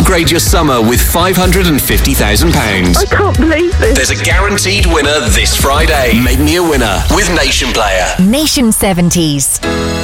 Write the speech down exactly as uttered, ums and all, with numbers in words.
upgrade your summer with five hundred fifty thousand pounds. I can't believe this. There's a guaranteed winner this Friday. Make me a winner with Nation Player. Nation seventies.